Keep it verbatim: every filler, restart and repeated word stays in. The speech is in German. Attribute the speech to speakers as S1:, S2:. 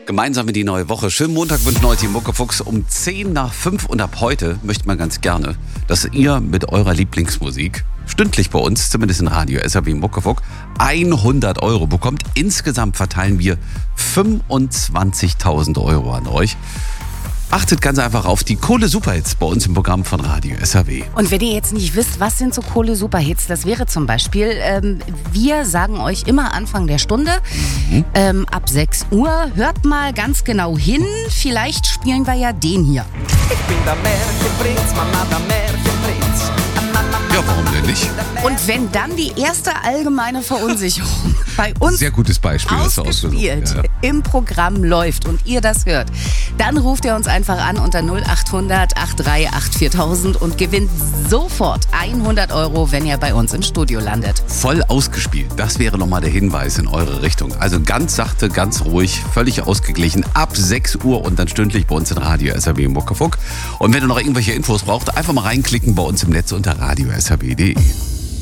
S1: Gemeinsam in die neue Woche. Schönen Montag wünschen euch die Muckefuchs um zehn nach fünf. Und ab heute möchte man ganz gerne, dass ihr mit eurer Lieblingsmusik stündlich bei uns, zumindest in Radio S R W Muckefuck, hundert Euro bekommt. Insgesamt verteilen wir fünfundzwanzigtausend Euro an euch. Achtet ganz einfach auf die Kohle-Superhits bei uns im Programm von Radio S R W.
S2: Und wenn ihr jetzt nicht wisst, was sind so Kohle-Superhits, das wäre zum Beispiel, ähm, wir sagen euch immer Anfang der Stunde, mhm. ähm, ab sechs Uhr, hört mal ganz genau hin, vielleicht spielen wir ja den hier.
S3: Ich bin der Märchenprinz, Mama, der Märchenprinz.
S1: Ja, warum denn nicht?
S2: Und wenn dann die erste allgemeine Verunsicherung bei uns
S1: Sehr gutes Beispiel, das
S2: ausgespielt
S1: ja.
S2: im Programm läuft und ihr das hört, dann ruft ihr uns einfach an unter null acht hundert achtunddreißig viertausend und gewinnt sofort hundert Euro, wenn ihr bei uns im Studio landet.
S1: Voll ausgespielt. Das wäre nochmal der Hinweis in eure Richtung. Also ganz sachte, ganz ruhig, völlig ausgeglichen. Ab sechs Uhr und dann stündlich bei uns in Radio S R W Muckefuck. Und wenn ihr noch irgendwelche Infos braucht, einfach mal reinklicken bei uns im Netz unter radio s r w punkt d e.